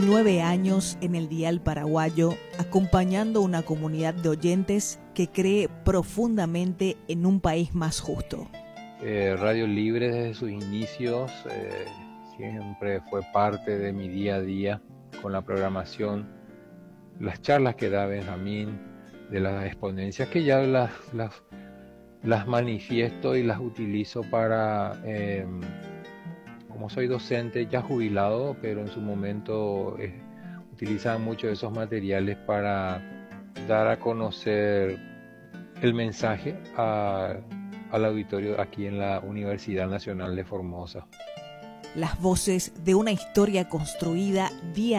9 años en el dial paraguayo, acompañando una comunidad de oyentes que cree profundamente en un país más justo. Radio Libre desde sus inicios siempre fue parte de mi día a día con la programación, las charlas que da Benjamín, de las exponencias que ya las manifiesto y las utilizo para, como soy docente ya jubilado, pero en su momento utilizaba mucho de esos materiales para dar a conocer el mensaje al auditorio aquí en la Universidad Nacional de Formosa. Las voces de una historia construida día